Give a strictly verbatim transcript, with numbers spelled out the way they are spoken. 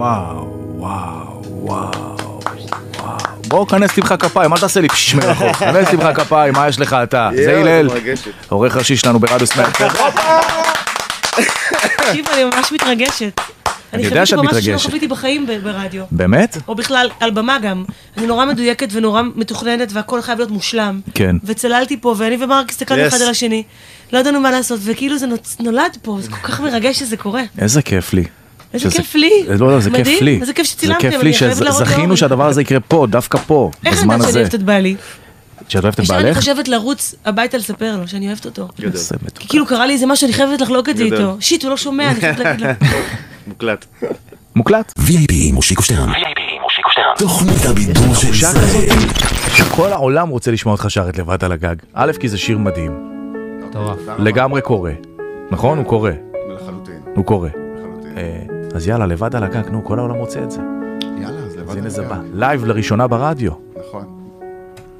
וואו, וואו, וואו, וואו. בואו כנס תמחה כפיים, אל תעשה לי פשש מרחוק. כנס תמחה כפיים, מה יש לך אתה? זה הלל, עורך ראשי שלנו ברדיו סמארט. תקשיב, אני ממש מתרגשת. אני יודע שאת מתרגשת. אני חוויתי משהו שלא חוויתי בחיים ברדיו. באמת? או בכלל, על במה גם. אני נורא מדויקת ונורא מתוכננת, והכל חייב להיות מושלם. כן. וצללתי פה, ואני ומרק הסתכלנו אחד על השני. לא ידענו מה לעשות, וכאילו זה נולד פה, זה כל כך מרגש שזה קורה. איזה כיף לי. איזה כיף לי. לא, לא, זה כיף לי. איזה כיף שצילמתם. זה כיף לי שזכינו שהדבר הזה יקרה פה, דווקא פה, בזמן הזה. איך אני יודעת שאני אוהבת את בעלי? שאת אוהבת את בעלך? אני חושבת לרוץ הביתה לספר לו שאני אוהבת אותו. כי כאילו קרה לי איזה משהו, אני חייבת לחלוק את זה איתו. שיט, הוא לא שומע, אני חייבת להגיד לו. מוקלט. מוקלט? וי איי פי עם מושיקו שטרן. וי איי פי עם מושיקו שטרן. תוכנית הבידור של ישראל. כל העולם רוצה לשמוע אותך שרת לבד על הגג. א', כי זה שיר מדהים. לגמרי קורה. נכון? הוא קורה. לחלוטין. הוא קורה. לחלוטין. אז יאללה, לבד על הגג, נו, כל העולם רוצה את זה. יאללה, אז לבד אז הנה על זה הגג. בא. לייב לראשונה ברדיו. נכון.